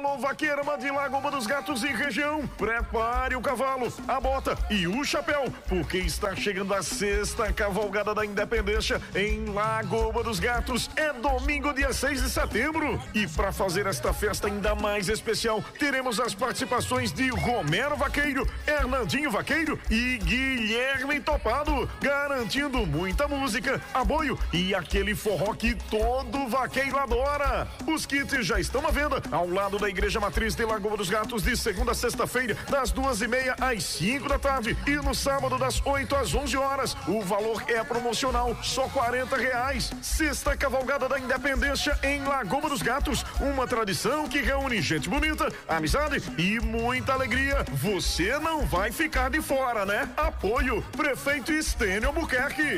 Alô, vaqueira de Lagoa dos Gatos e região, prepare o cavalo, a bota e o chapéu, porque está chegando a sexta cavalgada da Independência em Lagoa dos Gatos. É domingo, dia 6 de setembro. E para fazer esta festa ainda mais especial, teremos as participações de Romero Vaqueiro, Hernandinho Vaqueiro e Guilherme Topado, garantindo muita música, aboio e aquele forró que todo vaqueiro adora. Os kits já estão à venda ao lado da Igreja Matriz de Lagoa dos Gatos, de segunda a sexta-feira, das 2:30 às 5 da tarde, e no sábado das 8 às 11 horas. O valor é promocional, só R$40. Sexta cavalgada da Independência em Lagoa dos Gatos, uma tradição que reúne gente bonita, amizade e muita alegria. Você não vai ficar de fora, né? Apoio Prefeito Estênio Albuquerque.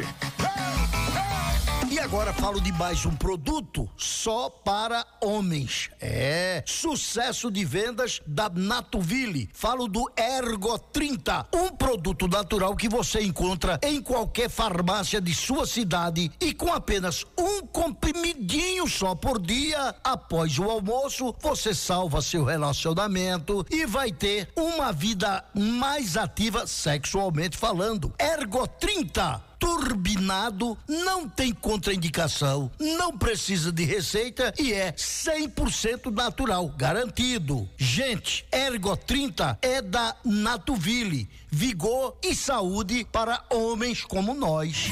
E agora falo de mais um produto só para homens. Sucesso de vendas da Natuville. Falo do Ergo 30, um produto natural que você encontra em qualquer farmácia de sua cidade e com apenas um comprimidinho só por dia. Após o almoço, você salva seu relacionamento e vai ter uma vida mais ativa sexualmente falando. Ergo 30. Turbinado, não tem contraindicação, não precisa de receita e é 100% natural, garantido. Gente, Ergo 30 é da Natuville, vigor e saúde para homens como nós.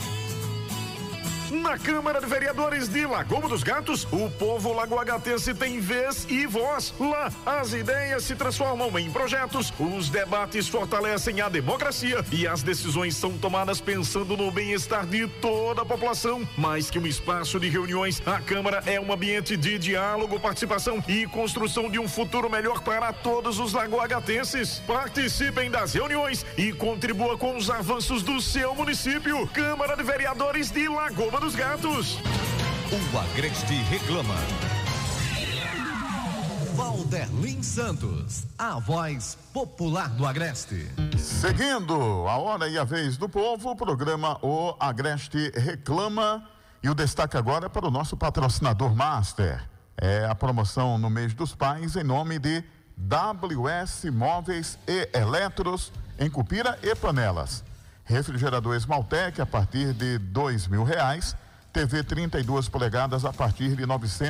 Na Câmara de Vereadores de Lagoa dos Gatos, o povo lagoagatense tem vez e voz. Lá, as ideias se transformam em projetos, os debates fortalecem a democracia e as decisões são tomadas pensando no bem-estar de toda a população. Mais que um espaço de reuniões, a Câmara é um ambiente de diálogo, participação e construção de um futuro melhor para todos os lagoagatenses. Participem das reuniões e contribua com os avanços do seu município. Câmara de Vereadores de Lagoa dos Gatos. O Agreste reclama. Valderlin Santos, a voz popular do Agreste. Seguindo a hora e a vez do povo, o programa O Agreste reclama, e o destaque agora é para o nosso patrocinador master. É a promoção no mês dos pais em nome de WS Móveis e Eletros em Cupira e Panelas. Refrigerador Esmaltec a partir de R$2.000, TV 32 polegadas a partir de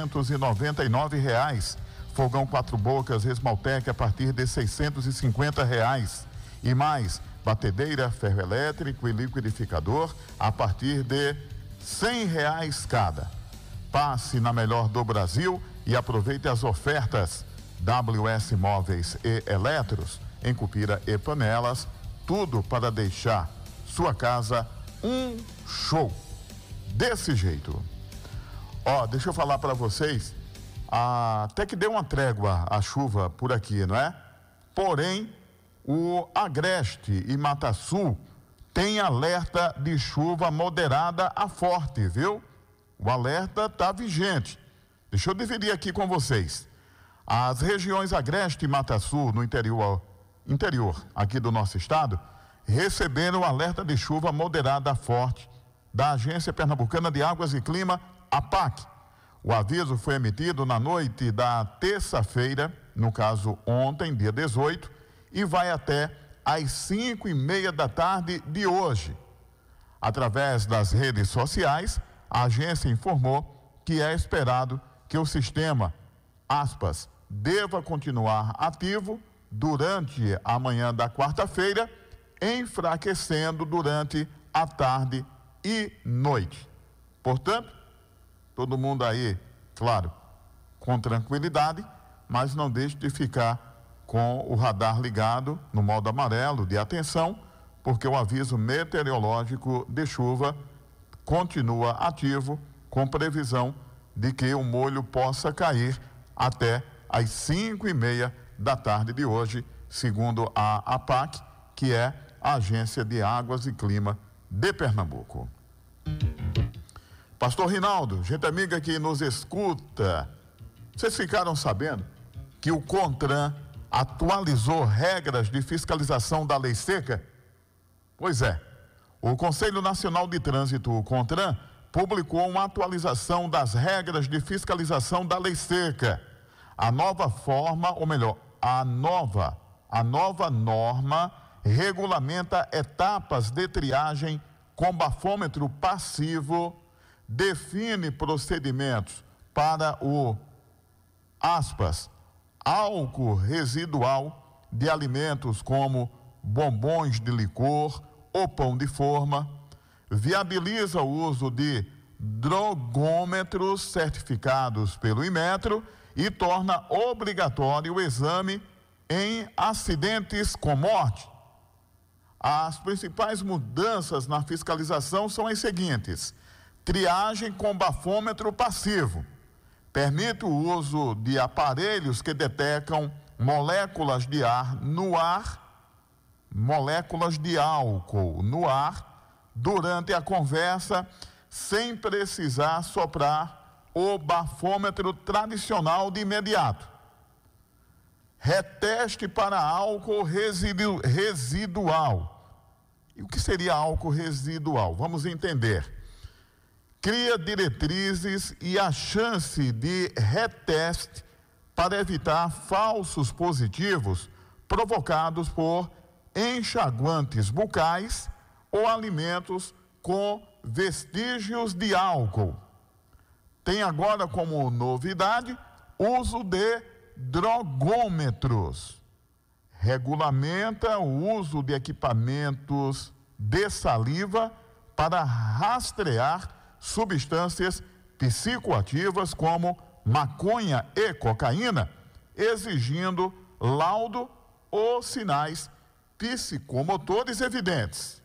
R$999, fogão 4 bocas Esmaltec a partir de R$650 e mais batedeira, ferro elétrico e liquidificador a partir de R$100 cada. Passe na melhor do Brasil e aproveite as ofertas. WS Móveis e Eletros em Cupira e Panelas, tudo para deixar sua casa um show desse jeito. Deixa eu falar para vocês, até que deu uma trégua a chuva por aqui, não é? Porém, o Agreste e Mata Sul tem alerta de chuva moderada a forte, viu? O alerta tá vigente. Deixa eu dividir aqui com vocês. As regiões Agreste e Mata Sul no interior aqui do nosso estado receberam o alerta de chuva moderada a forte da Agência Pernambucana de Águas e Clima, APAC. O aviso foi emitido na noite da terça-feira, no caso ontem, dia 18, e vai até às 5:30 da tarde de hoje. Através das redes sociais, a agência informou que é esperado que o sistema, aspas, deva continuar ativo durante a manhã da quarta-feira, enfraquecendo durante a tarde e noite. Portanto, todo mundo aí, claro, com tranquilidade, mas não deixe de ficar com o radar ligado no modo amarelo de atenção, porque o aviso meteorológico de chuva continua ativo, com previsão de que o molho possa cair até às 5:30 da tarde de hoje, segundo a APAC, que é a Agência de Águas e Clima de Pernambuco. Pastor Rinaldo, gente amiga que nos escuta, vocês ficaram sabendo que o CONTRAN atualizou regras de fiscalização da lei seca? Pois é, o Conselho Nacional de Trânsito, o CONTRAN, publicou uma atualização das regras de fiscalização da lei seca. A nova forma, ou melhor, a nova norma regulamenta etapas de triagem com bafômetro passivo, define procedimentos para o, aspas, álcool residual de alimentos como bombons de licor ou pão de forma, viabiliza o uso de drogômetros certificados pelo Inmetro e torna obrigatório o exame em acidentes com morte. As principais mudanças na fiscalização são as seguintes: triagem com bafômetro passivo. Permite o uso de aparelhos que detectam moléculas de ar no ar, moléculas de álcool no ar, durante a conversa, sem precisar soprar o bafômetro tradicional de imediato. Reteste para álcool residual. E o que seria álcool residual? Vamos entender. Cria diretrizes e a chance de reteste para evitar falsos positivos provocados por enxaguantes bucais ou alimentos com vestígios de álcool. Tem agora como novidade uso de drogômetros. Regulamenta o uso de equipamentos de saliva para rastrear substâncias psicoativas como maconha e cocaína, exigindo laudo ou sinais psicomotores evidentes.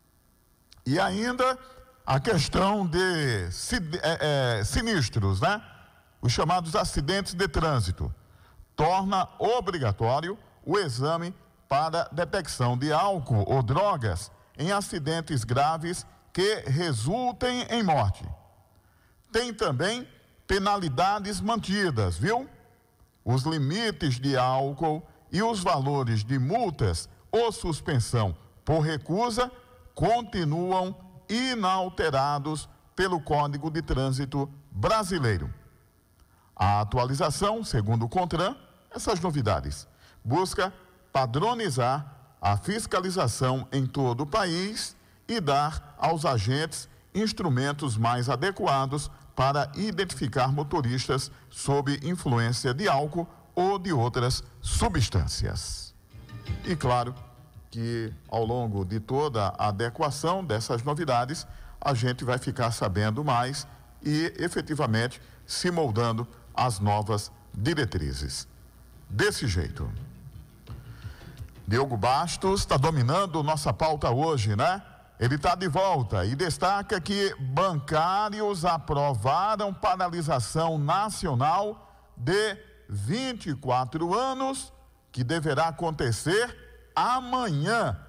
E ainda a questão de sinistros, né? Os chamados acidentes de trânsito. Torna obrigatório o exame para detecção de álcool ou drogas em acidentes graves que resultem em morte. Tem também penalidades mantidas, viu? Os limites de álcool e os valores de multas ou suspensão por recusa continuam inalterados pelo Código de Trânsito Brasileiro. A atualização, segundo o CONTRAN, essas novidades, busca padronizar a fiscalização em todo o país e dar aos agentes instrumentos mais adequados para identificar motoristas sob influência de álcool ou de outras substâncias. E claro que ao longo de toda a adequação dessas novidades, a gente vai ficar sabendo mais e efetivamente se moldando às novas diretrizes. Desse jeito. Diogo Bastos está dominando nossa pauta hoje, né? Ele está de volta e destaca que bancários aprovaram paralisação nacional de 24 anos, que deverá acontecer amanhã.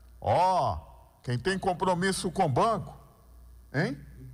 Quem tem compromisso com o banco, hein?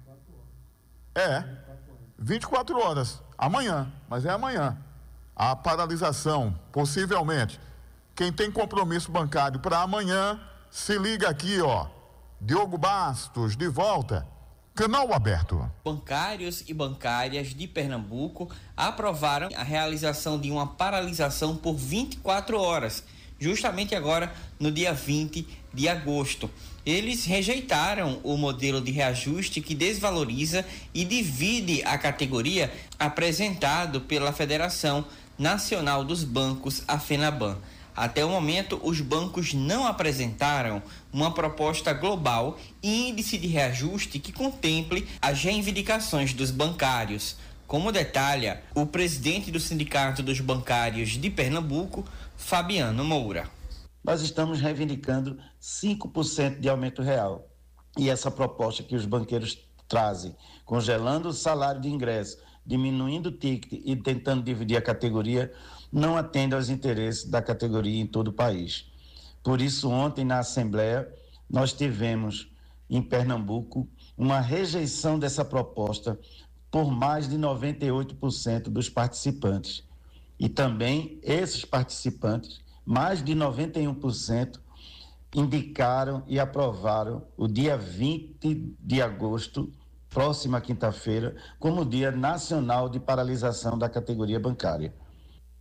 24 horas, amanhã, mas é amanhã. A paralisação, possivelmente. Quem tem compromisso bancário para amanhã, se liga aqui, Diogo Bastos, de volta, canal aberto. Bancários e bancárias de Pernambuco aprovaram a realização de uma paralisação por 24 horas, justamente agora no dia 20 de agosto. Eles rejeitaram o modelo de reajuste que desvaloriza e divide a categoria apresentado pela Federação Nacional dos Bancos, a FENABAN. Até o momento, os bancos não apresentaram uma proposta global e índice de reajuste que contemple as reivindicações dos bancários, como detalha o presidente do Sindicato dos Bancários de Pernambuco, Fabiano Moura. Nós estamos reivindicando 5% de aumento real. E essa proposta que os banqueiros trazem, congelando o salário de ingresso, diminuindo o ticket e tentando dividir a categoria, não atende aos interesses da categoria em todo o país. Por isso, ontem na Assembleia, nós tivemos em Pernambuco uma rejeição dessa proposta por mais de 98% dos participantes. E também esses participantes, mais de 91%, indicaram e aprovaram o dia 20 de agosto, próxima quinta-feira, como Dia Nacional de Paralisação da Categoria Bancária.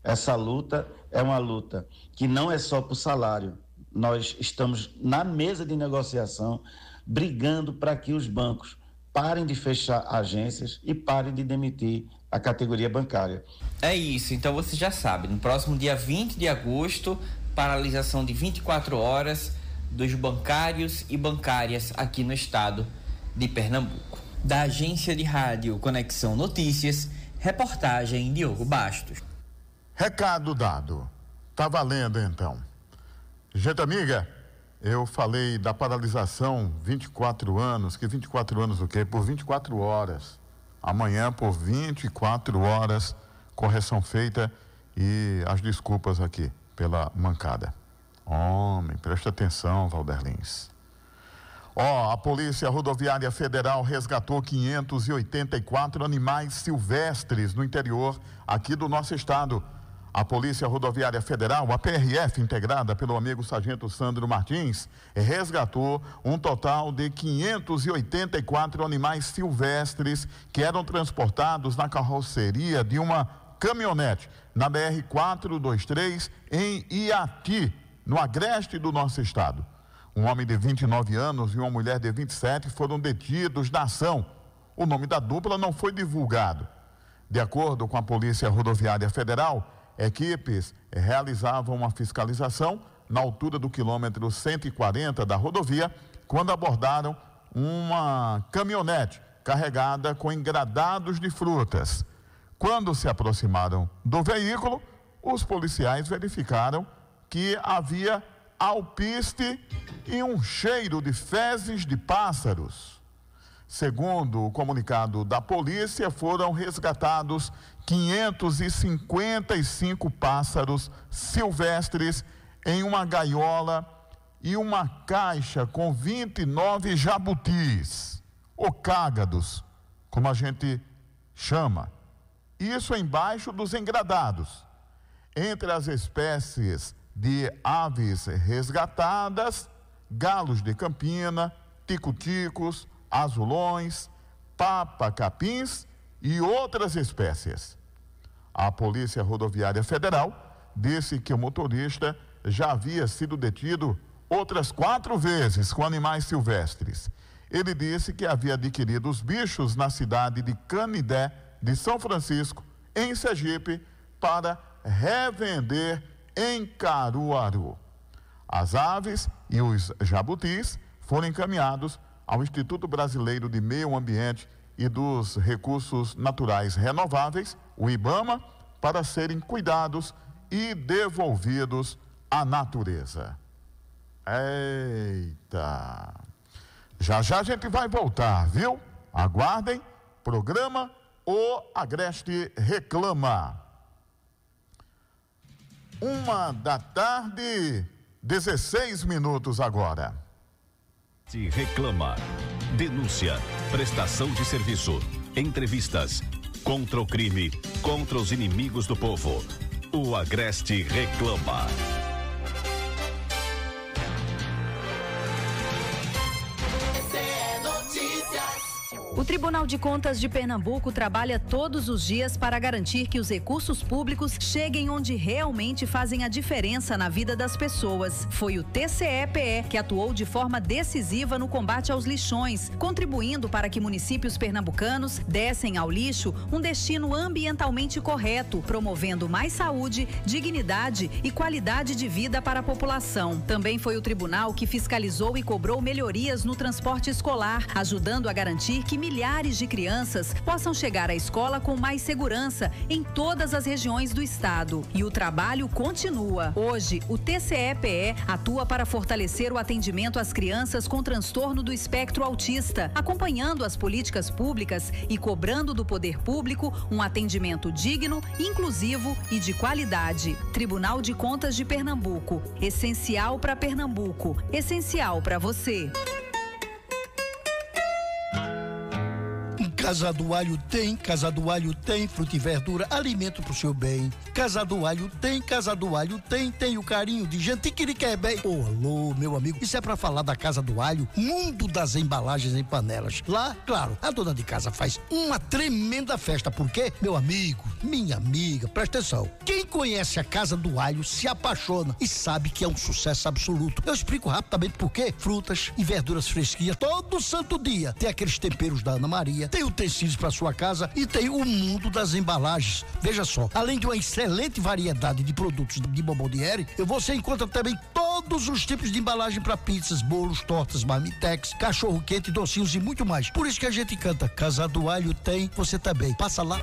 Essa luta é uma luta que não é só por salário. Nós estamos na mesa de negociação brigando para que os bancos parem de fechar agências e parem de demitir a categoria bancária. É isso, então você já sabe, no próximo dia 20 de agosto, paralisação de 24 horas dos bancários e bancárias aqui no estado de Pernambuco. Da agência de rádio Conexão Notícias, reportagem Diogo Bastos. Recado dado. Tá valendo então. Gente amiga, eu falei da paralisação 24 anos, que 24 anos o quê? Por 24 horas. Amanhã por 24 horas, correção feita e as desculpas aqui pela mancada. Homem, presta atenção, Valderlins. A Polícia Rodoviária Federal resgatou 584 animais silvestres no interior aqui do nosso estado. A Polícia Rodoviária Federal, a PRF, integrada pelo amigo Sargento Sandro Martins, resgatou um total de 584 animais silvestres que eram transportados na carroceria de uma caminhonete na BR-423 em Iati, no agreste do nosso estado. Um homem de 29 anos e uma mulher de 27 foram detidos na ação. O nome da dupla não foi divulgado. De acordo com a Polícia Rodoviária Federal, equipes realizavam uma fiscalização na altura do quilômetro 140 da rodovia, quando abordaram uma caminhonete carregada com engradados de frutas. Quando se aproximaram do veículo, os policiais verificaram que havia alpiste e um cheiro de fezes de pássaros. Segundo o comunicado da polícia, foram resgatados 555 pássaros silvestres em uma gaiola e uma caixa com 29 jabutis, ou cágados, como a gente chama. Isso embaixo dos engradados. Entre as espécies de aves resgatadas, galos de campina, tico-ticos, azulões, papa-capins e outras espécies. A Polícia Rodoviária Federal disse que o motorista já havia sido detido outras 4 vezes com animais silvestres. Ele disse que havia adquirido os bichos na cidade de Canidé de São Francisco, em Sergipe, para revender em Caruaru. As aves e os jabutis foram encaminhados ao Instituto Brasileiro de Meio Ambiente e dos Recursos Naturais Renováveis, o IBAMA, para serem cuidados e devolvidos à natureza. Eita! Já já a gente vai voltar, viu? Aguardem, programa O Agreste Reclama. 1h, 16 minutos agora. Se reclama, denúncia, prestação de serviço, entrevistas, contra o crime, contra os inimigos do povo. O Agreste Reclama. O Tribunal de Contas de Pernambuco trabalha todos os dias para garantir que os recursos públicos cheguem onde realmente fazem a diferença na vida das pessoas. Foi o TCE-PE que atuou de forma decisiva no combate aos lixões, contribuindo para que municípios pernambucanos dessem ao lixo um destino ambientalmente correto, promovendo mais saúde, dignidade e qualidade de vida para a população. Também foi o tribunal que fiscalizou e cobrou melhorias no transporte escolar, ajudando a garantir que milhares de crianças possam chegar à escola com mais segurança em todas as regiões do estado. E o trabalho continua. Hoje, o TCE-PE atua para fortalecer o atendimento às crianças com transtorno do espectro autista, acompanhando as políticas públicas e cobrando do poder público um atendimento digno, inclusivo e de qualidade. Tribunal de Contas de Pernambuco. Essencial para Pernambuco. Essencial para você. Casa do Alho tem fruta e verdura, alimento pro seu bem. Casa do Alho tem o carinho de gente que lhe quer bem. Alô, meu amigo, isso é pra falar da Casa do Alho, mundo das embalagens em panelas. Lá, claro, a dona de casa faz uma tremenda festa, porque, meu amigo, minha amiga, presta atenção. Quem conhece a Casa do Alho se apaixona e sabe que é um sucesso absoluto. Eu explico rapidamente por quê. Frutas e verduras fresquinhas todo santo dia. Tem aqueles temperos da Ana Maria, tem utensílios para sua casa e tem o mundo das embalagens. Veja só, além de uma excelente variedade de produtos de Bomboniere, você encontra também todos os tipos de embalagem para pizzas, bolos, tortas, marmitex, cachorro quente, docinhos e muito mais. Por isso que a gente canta Casa do Alho tem, você também. Passa lá.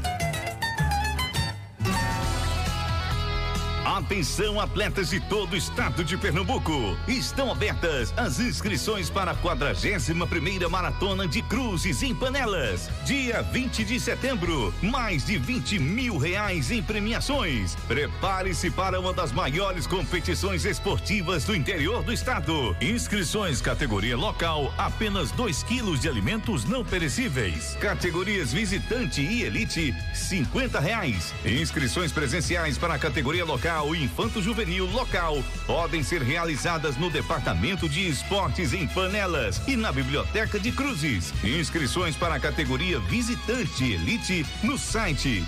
Atenção, atletas de todo o estado de Pernambuco. Estão abertas as inscrições para a 41ª Maratona de Cruzes em Panelas. Dia 20 de setembro. Mais de R$20 mil em premiações. Prepare-se para uma das maiores competições esportivas do interior do estado. Inscrições categoria local, apenas 2 quilos de alimentos não perecíveis. Categorias visitante e elite, R$50. Inscrições presenciais para a categoria local e infanto-juvenil local podem ser realizadas no Departamento de Esportes em Panelas e na Biblioteca de Cruzes. Inscrições para a categoria visitante elite no site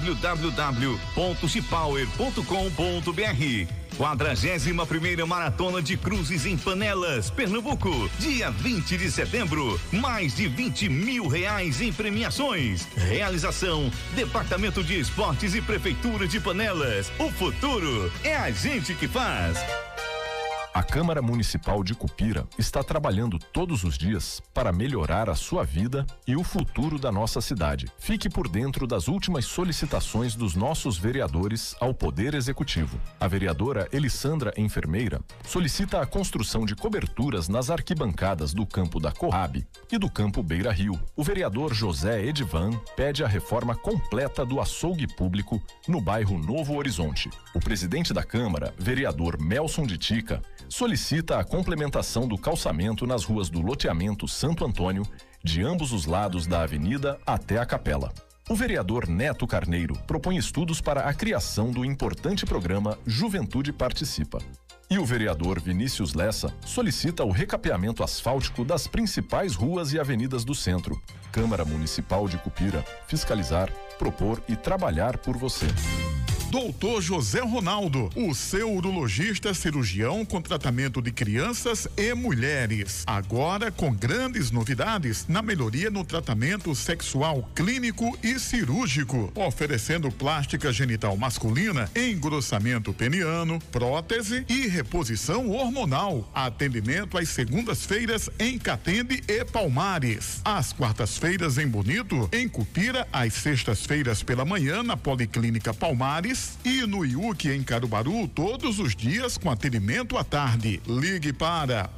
www.chipower.com.br. 41ª Maratona de Cruzes em Panelas, Pernambuco, dia 20 de setembro. Mais de R$20 mil em premiações. Realização: Departamento de Esportes e Prefeitura de Panelas. O futuro é a gente que faz. A Câmara Municipal de Cupira está trabalhando todos os dias para melhorar a sua vida e o futuro da nossa cidade. Fique por dentro das últimas solicitações dos nossos vereadores ao Poder Executivo. A vereadora Elissandra Enfermeira solicita a construção de coberturas nas arquibancadas do campo da Coab e do campo Beira Rio. O vereador José Edivan pede a reforma completa do açougue público no bairro Novo Horizonte. O presidente da Câmara, vereador Melson de Tica, solicita a complementação do calçamento nas ruas do loteamento Santo Antônio, de ambos os lados da avenida até a Capela. O vereador Neto Carneiro propõe estudos para a criação do importante programa Juventude Participa. E o vereador Vinícius Lessa solicita o recapeamento asfáltico das principais ruas e avenidas do centro. Câmara Municipal de Cupira, fiscalizar, propor e trabalhar por você. Doutor José Ronaldo, o seu urologista cirurgião com tratamento de crianças e mulheres. Agora com grandes novidades na melhoria no tratamento sexual clínico e cirúrgico, oferecendo plástica genital masculina, engrossamento peniano, prótese e reposição hormonal. Atendimento às segundas-feiras em Catende e Palmares. Às quartas-feiras em Bonito, em Cupira, às sextas-feiras pela manhã na Policlínica Palmares e no IUC em Caruaru todos os dias com atendimento à tarde. Ligue para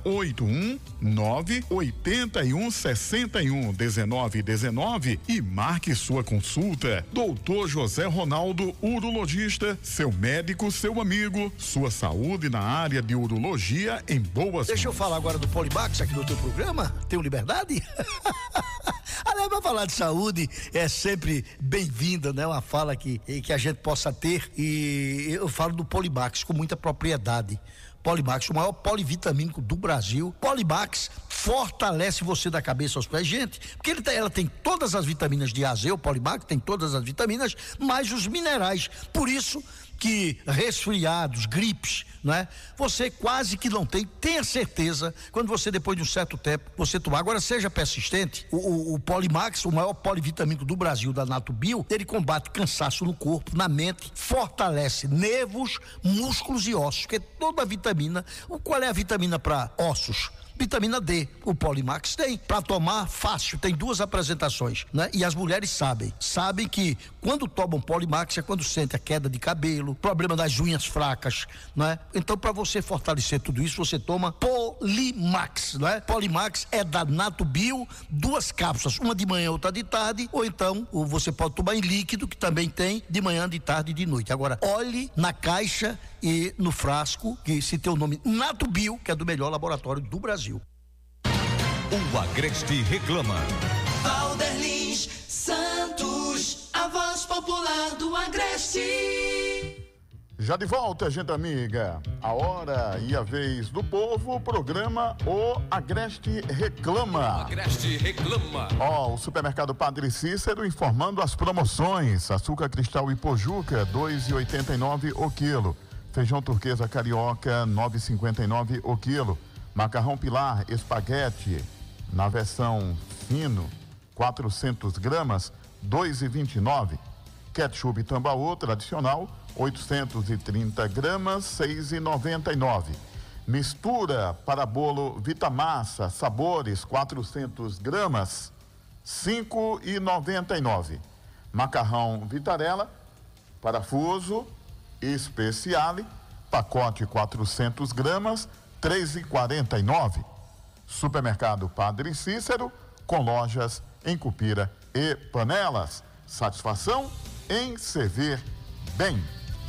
819-8161-1919 e marque sua consulta. Doutor José Ronaldo, urologista, seu médico, seu amigo, sua saúde na área de urologia em boas Deixa eu falar agora do Polimax aqui no teu programa. Tenho liberdade? Aliás, para falar de saúde é sempre bem-vinda, né? Uma fala que a gente possa ter, e eu falo do Polimax com muita propriedade. Polimax, o maior polivitamínico do Brasil. Polimax fortalece você da cabeça aos pés, gente, porque ela tem todas as vitaminas de A a Z, o Polimax tem todas as vitaminas, mais os minerais. Por isso que resfriados, gripes, né? Você quase que não tem. Tenha certeza, quando você, depois de um certo tempo, você tomar. Agora, seja persistente. O Polimax, o maior polivitamínico do Brasil, da Natubio, ele combate cansaço no corpo, na mente, fortalece nervos, músculos e ossos, porque toda vitamina, qual é a vitamina para ossos? Vitamina D, o Polimax tem. Para tomar fácil, tem 2 apresentações, né? E as mulheres sabem que quando tomam Polimax é quando sente a queda de cabelo, problema das unhas fracas, né? Então, para você fortalecer tudo isso, você toma Polimax, né? Polimax é da Natubio, 2 cápsulas, uma de manhã, outra de tarde, ou então você pode tomar em líquido, que também tem de manhã, de tarde e de noite. Agora, olhe na caixa e no frasco, que se tem o nome Natubio, que é do melhor laboratório do Brasil. O Agreste reclama. Valder Lins, Popular do Agreste. Já de volta, gente amiga. A hora e a vez do povo, o programa O Agreste Reclama. Agreste Reclama. O supermercado Padre Cícero informando as promoções. Açúcar cristal e pojuca, 2,89 o quilo. Feijão turquesa carioca, 9,59 o quilo. Macarrão Pilar espaguete, na versão fino, 400 gramas, 2,29. Ketchup Tambaú tradicional, 830 gramas, 6,99. Mistura para bolo Vitamassa, sabores, 400 gramas, 5,99. Macarrão Vitarella, parafuso, especiale, pacote 400 gramas, 3,49. Supermercado Padre Cícero, com lojas em Cupira e Panelas. Satisfação em servir bem.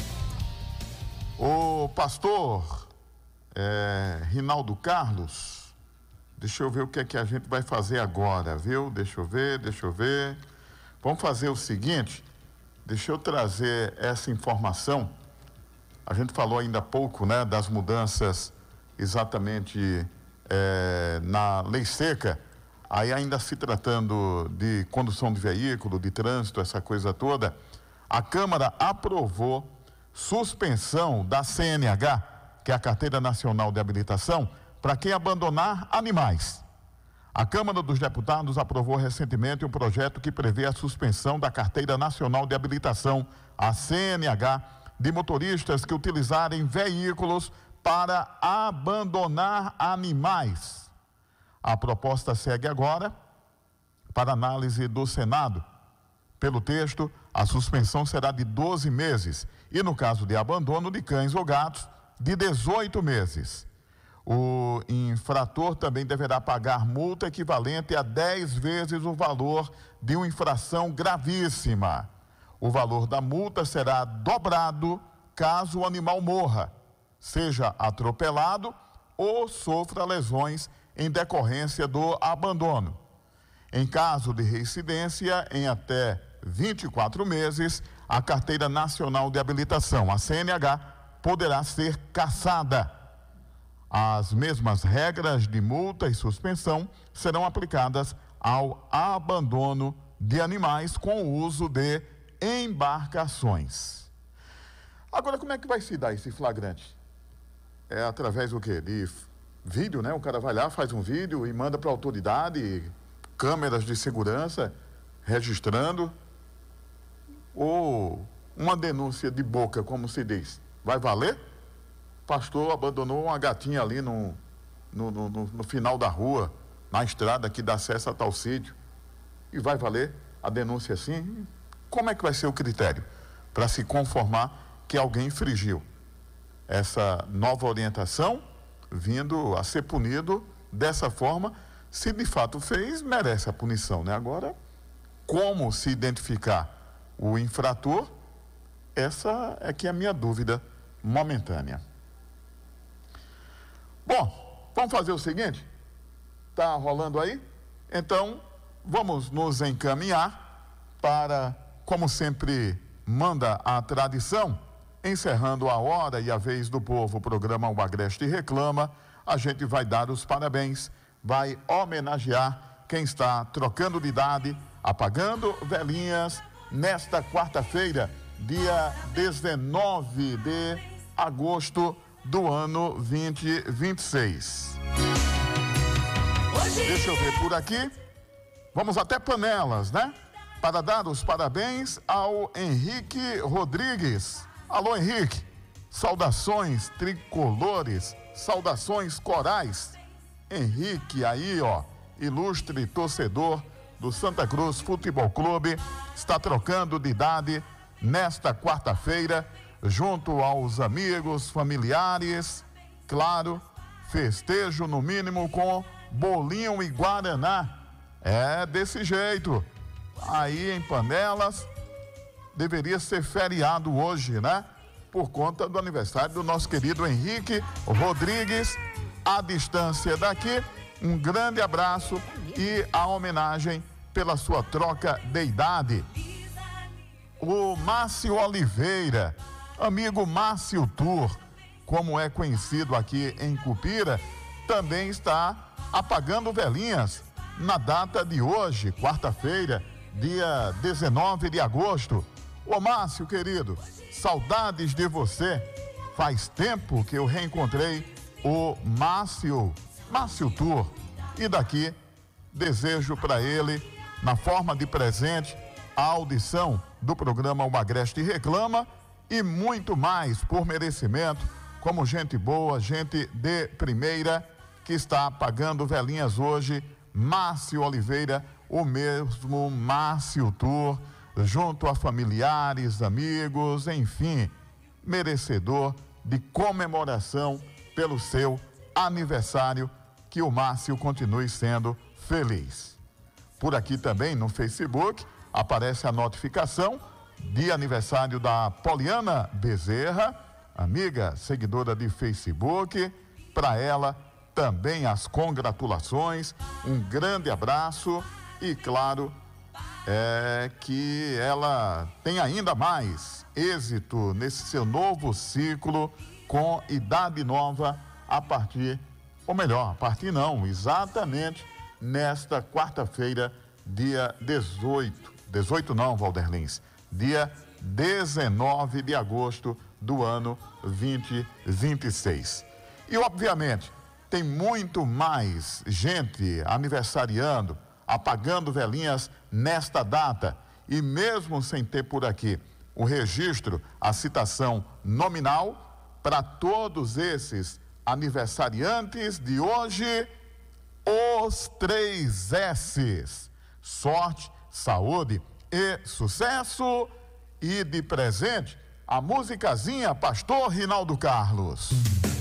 O pastor Rinaldo Carlos, deixa eu ver o que é que a gente vai fazer agora, viu? Deixa eu ver. Vamos fazer o seguinte, deixa eu trazer essa informação. A gente falou ainda há pouco, né, das mudanças exatamente na lei seca. Aí ainda se tratando de condução de veículo, de trânsito, essa coisa toda, a Câmara aprovou suspensão da CNH, que é a Carteira Nacional de Habilitação, para quem abandonar animais. A Câmara dos Deputados aprovou recentemente um projeto que prevê a suspensão da Carteira Nacional de Habilitação, a CNH, de motoristas que utilizarem veículos para abandonar animais. A proposta segue agora para análise do Senado. Pelo texto, a suspensão será de 12 meses e, no caso de abandono de cães ou gatos, de 18 meses. O infrator também deverá pagar multa equivalente a 10 vezes o valor de uma infração gravíssima. O valor da multa será dobrado caso o animal morra, seja atropelado ou sofra lesões em decorrência do abandono. Em caso de reincidência em até 24 meses, a Carteira Nacional de Habilitação, a CNH, poderá ser cassada. As mesmas regras de multa e suspensão serão aplicadas ao abandono de animais com o uso de embarcações. Agora, como é que vai se dar esse flagrante? É através do quê? De vídeo, né? O cara vai lá, faz um vídeo e manda para a autoridade, câmeras de segurança registrando, ou uma denúncia de boca, como se diz. Vai valer? Pastor abandonou uma gatinha ali no final da rua, na estrada que dá acesso a tal sítio. E vai valer a denúncia assim? Como é que vai ser o critério para se conformar que alguém infringiu essa nova orientação, vindo a ser punido dessa forma? Se de fato fez, merece a punição, né? Agora, como se identificar o infrator? Essa é que é a minha dúvida momentânea. Bom, vamos fazer o seguinte? Tá rolando aí? Então, vamos nos encaminhar para, como sempre manda a tradição, encerrando a hora e a vez do povo, o programa O Agreste Reclama, a gente vai dar os parabéns, vai homenagear quem está trocando de idade, apagando velhinhas, nesta quarta-feira, dia 19 de agosto do ano 2026. Deixa eu ver por aqui. Vamos até Panelas, né? Para dar os parabéns ao Henrique Rodrigues. Alô, Henrique. Saudações tricolores, saudações corais. Henrique aí, ó, ilustre torcedor do Santa Cruz Futebol Clube, está trocando de idade nesta quarta-feira, junto aos amigos, familiares, claro, festejo no mínimo com bolinho e guaraná. É desse jeito. Aí em Panelas, deveria ser feriado hoje, né? Por conta do aniversário do nosso querido Henrique Rodrigues. À distância daqui, um grande abraço e a homenagem pela sua troca de idade. o Márcio Oliveira, amigo Márcio Tour, como é conhecido aqui em Cupira, também está apagando velhinhas na data de hoje, quarta-feira, dia 19 de agosto. Ô Márcio, querido, saudades de você. Faz tempo que eu reencontrei o Márcio Tour. E daqui, desejo para ele, na forma de presente, a audição do programa O Agreste Reclama e muito mais por merecimento, como gente boa, gente de primeira, que está apagando velhinhas hoje, Márcio Oliveira, o mesmo Márcio Tour, junto a familiares, amigos, enfim, merecedor de comemoração pelo seu aniversário, que o Márcio continue sendo feliz. Por aqui também no Facebook aparece a notificação de aniversário da Poliana Bezerra, amiga seguidora de Facebook. Para ela também as congratulações, um grande abraço e claro, que ela tem ainda mais êxito nesse seu novo ciclo com idade nova exatamente nesta quarta-feira, dia 18 não, Valderlins, dia 19 de agosto do ano 2026. E obviamente tem muito mais gente aniversariando, apagando velhinhas nesta data, e mesmo sem ter por aqui o registro, a citação nominal para todos esses aniversariantes de hoje, os 3 S's: sorte, saúde e sucesso. E de presente, a musicazinha Pastor Rinaldo Carlos.